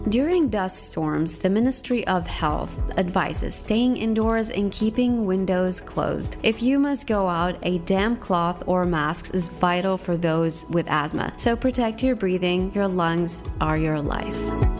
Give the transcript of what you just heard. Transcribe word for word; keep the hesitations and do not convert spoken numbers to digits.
During dust storms, the Ministry of Health advises staying indoors and keeping windows closed. If you must go out, a damp cloth or mask is vital for those with asthma. So protect your breathing. Your lungs are your life.